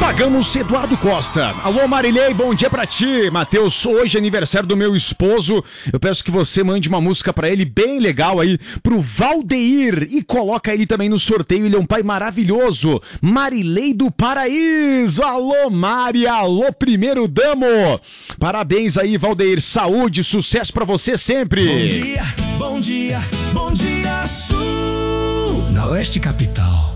Pagamos Eduardo Costa. Alô, Marilei, bom dia pra ti. Matheus, hoje é aniversário do meu esposo. Eu peço que você mande uma música pra ele bem legal aí, pro Valdeir, e coloca ele também no sorteio. Ele é um pai maravilhoso. Marilei do Paraíso. Alô, Mari. Alô, primeiro damo. Parabéns aí, Valdeir. Saúde, sucesso pra você sempre. Bom dia, bom dia, bom dia, Sul. Na Oeste Capital.